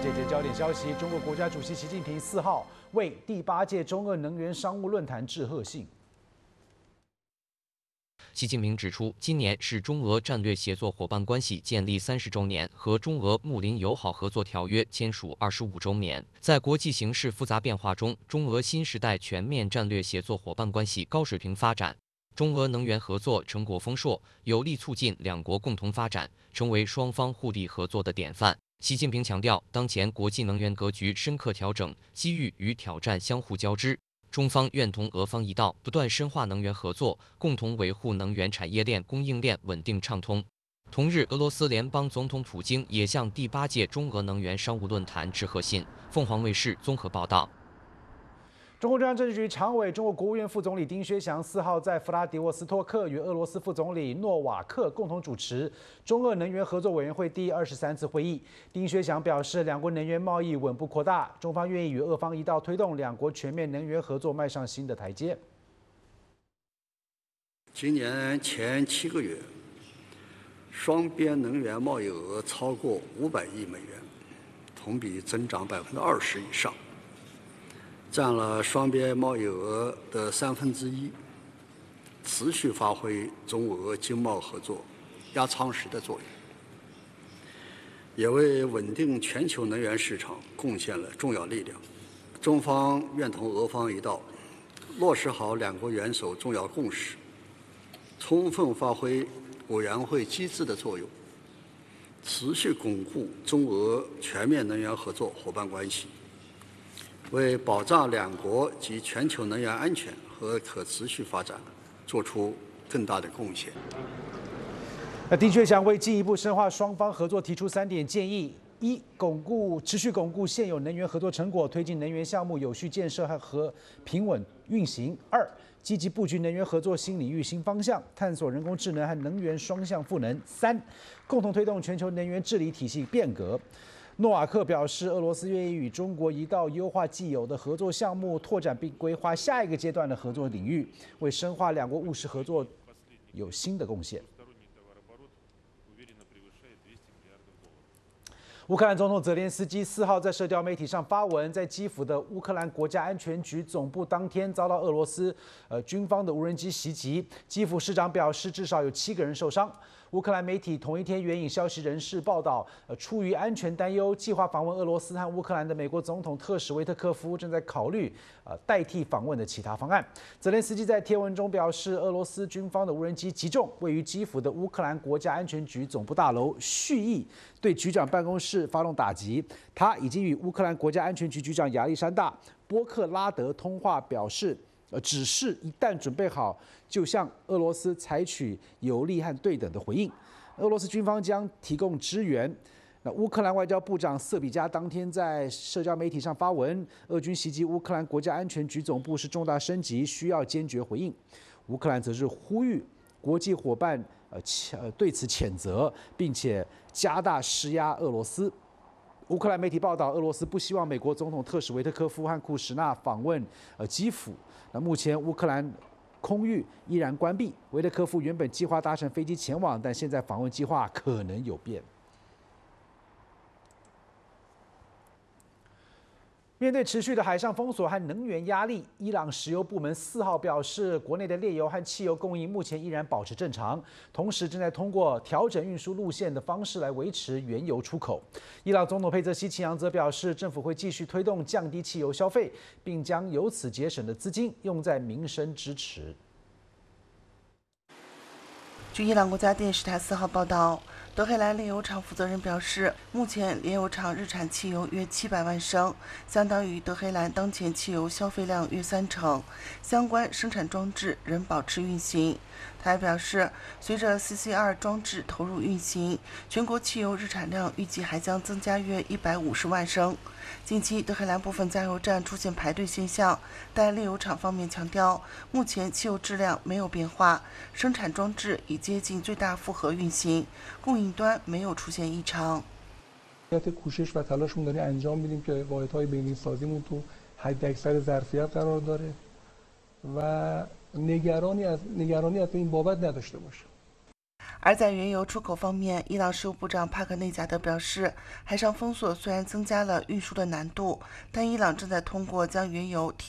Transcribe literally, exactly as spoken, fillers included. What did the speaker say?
这节焦点消息，中国国家主席习近平四号为第八届中俄能源商务论坛致贺信。 习近平指出，今年是中俄战略协作伙伴关系建立三十周年和中俄睦邻友好合作条约签署二十五周年。在国际形势复杂变化中，中俄新时代全面战略协作伙伴关系高水平发展，中俄能源合作成果丰硕，有力促进两国共同发展，成为双方互利合作的典范。习近平强调，当前国际能源格局深刻调整，机遇与挑战相互交织。中方愿同俄方一道，不断深化能源合作，共同维护能源产业链供应链稳定畅通。同日，俄罗斯联邦总统普京也向第八届中俄能源商务论坛致贺信。凤凰卫视综合报道。 中共中央政治局常委、中国国务院副总理丁薛祥四号在弗拉迪沃斯托克与俄罗斯副总理诺瓦克共同主持中俄能源合作委员会第二十三次会议。丁薛祥表示，两国能源贸易稳步扩大，中方愿意与俄方一道推动两国全面能源合作迈上新的台阶。 今年前七个月，双边能源贸易额超过五百亿美元，同比增长百分之二十以上。占了双边贸易额的三分之一，持续发挥中俄经贸合作压舱石的作用，也为稳定全球能源市场贡献了重要力量。中方愿同俄方一道，落实好两国元首重要共识，充分发挥委员会机制的作用，持续巩固中俄全面能源合作伙伴关系，为保障两国及全球能源安全和可持续发展做出更大的贡献。 那丁薛祥为进一步深化双方合作提出三点建议：一、巩固持续巩固现有能源合作成果，推进能源项目有序建设和和平稳运行；二、积极布局能源合作新领域、新方向，探索人工智能和能源双向赋能；三、共同推动全球能源治理体系变革。诺瓦克表示，俄罗斯愿意与中国一道优化既有的合作项目，拓展并规划下一个阶段的合作领域，为深化两国务实合作有新的贡献。乌克兰总统泽连斯基四号在社交媒体上发文，在基辅的乌克兰国家安全局总部当天遭到俄罗斯呃军方的无人机袭击，基辅市长表示至少有七个人受伤。乌克兰媒体同一天援引消息人士报道，呃，出于安全担忧，计划访问俄罗斯和乌克兰的美国总统特使维特科夫正在考虑呃代替访问的其他方案。泽连斯基在贴文中表示，俄罗斯军方的无人机击中位于基辅的乌克兰国家安全局总部大楼，蓄意对局长办公室发动打击。他已经与乌克兰国家安全局局长亚历山大·波克拉德通话，表示。呃，指示一旦准备好，就向俄罗斯采取有力和对等的回应。俄罗斯军方将提供支援。那乌克兰外交部长瑟比加当天在社交媒体上发文，俄军袭击乌克兰国家安全局总部是重大升级，需要坚决回应。乌克兰则是呼吁国际伙伴呃呃对此谴责，并且加大施压俄罗斯。乌克兰媒体报道，俄罗斯不希望美国总统特使维特科夫和库什纳访问呃基辅。那目前乌克兰空域依然关闭，维特科夫原本计划搭乘飞机前往，但现在访问计划可能有变。面对持续的海上封锁和能源压力，伊朗石油部门四号表示，国内的炼油和汽油供应目前依然保持正常，同时正在通过调整运输路线的方式来维持原油出口。伊朗总统佩泽西奇扬则表示，政府会继续推动降低汽油消费，并将由此节省的资金用在民生支持。 据伊朗国家电视台四号报道，德黑兰炼油厂负责人表示，目前炼油厂日产汽油约七百万升，相当于德黑兰当前汽油消费量约三成，相关生产装置仍保持运行。他还表示，随着 C C 二 装置投入运行，全国汽油日产量预计还将增加约一百五十万升。近期，德黑兰部分加油站出现排队现象，但炼油厂方面强调，目前汽油质量没有变化，生产装置已接近最大负荷运行，供应端没有出现异常。 کوشش و تلاشمون داریم انجام میدیم که واحدهای بنزینسازیمون تو حداکثر ظرفیت قرار داره و نگرانی از نگرانی از این بابت نداشته باشه. 而在原油出口方面，伊朗事务部长帕克内贾德表示，海上封锁虽然增加了运输的难度，但伊朗正在通过将原油提